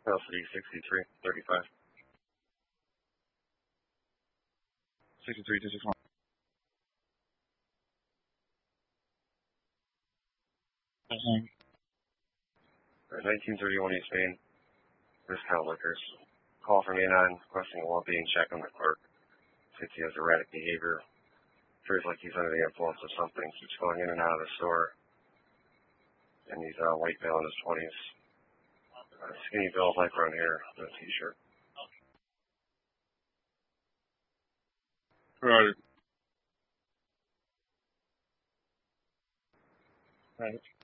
Custody 6335. 63-261. 1931 East Main, Discount Liquors. Call from A9 requesting a well-being check on the clerk. Since he has erratic behavior, appears like he's under the influence of something, keeps going in and out of the store, and he's white male in his 20s. Skinny build, light brown hair, no t-shirt. Right. Right.